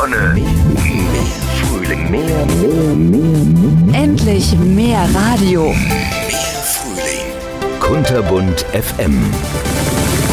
Sonne, mehr Frühling, mehr. Endlich mehr Radio. Mehr Frühling. Kunterbunt FM.